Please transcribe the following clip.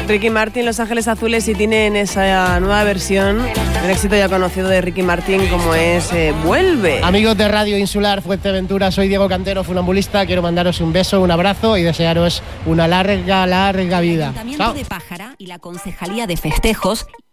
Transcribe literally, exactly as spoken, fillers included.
Ricky Martin, Los Ángeles Azules, y tienen esa nueva versión, un éxito ya conocido de Ricky Martin como es eh, Vuelve. Amigos de Radio Insular Fuerteventura, soy Diego Cantero, funambulista. Quiero mandaros un beso, un abrazo y desearos una larga, larga vida. El Ayuntamiento Chao. de Pájara y la Concejalía de Festejos